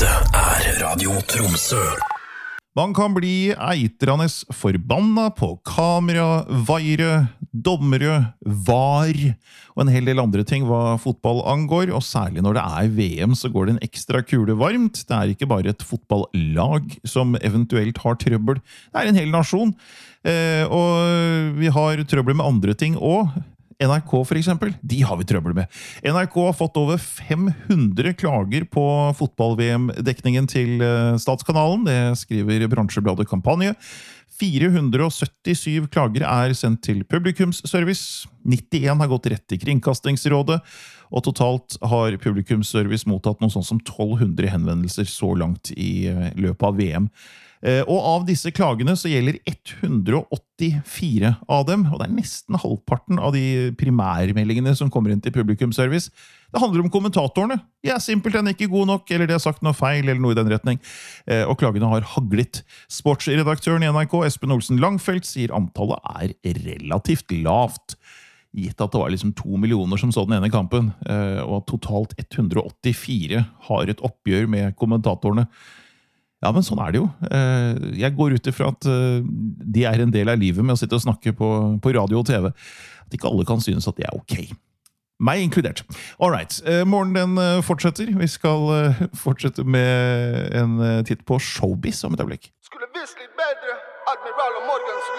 Dette Radio Tromsø. Man kan bli eitrende forbanna på kamera, vaiere, dommere, var og en hel del andre ting hva fotball angår, og særlig når det VM så går det en ekstra kule varmt. Det ikke bare et fotballag som eventuelt har trøbbel, det en hel nasjon. Og vi har trøbbel med andre ting også. NRK for eksempel, de har vi trøbbel med. NRK har fått over 500 klager på fotball-VM-dekningen til Statskanalen. Det skriver bransjebladet Kampanje. 477 klager sendt til publikumsservice. 91 har gått rett til Kringkastingsrådet. Og totalt har publikumsservice mottatt noe sånn som 1200 henvendelser så langt i løpet av VM. Og av disse klagene så gjelder 184 av dem, og det nesten halvparten av de primærmeldingene som kommer inn til publikumsservice. Det handler om kommentatorene. Simpelthen ikke god nok, eller det har sagt noe feil, eller noe i den retning. Og klagene har haglet. Sportsredaktøren i NRK, Espen Olsen Langfeldt, sier antallet relativt lavt. Gitt at det var 2 millioner som så den ene kampen, og at totalt 184 har et oppgjør med kommentatorene. Ja, men sånn det jo. Jeg går ut ifra at de en del av livet med å sitte og snakke på radio og TV. At ikke alle kan synes at det ok. Meg inkludert. Alright, morgenen den fortsetter. Vi skal fortsette med en titt på showbiz om et øyeblikk. Skulle visst